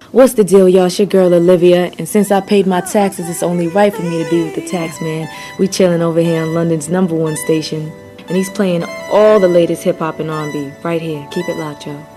What's the deal, y'all? It's your girl Olivia, and since I paid my taxes, it's only right for me to be with the tax man. We chilling over here on London's #1 station, and he's playing all the latest hip-hop and R&B right here. Keep it locked, y'all.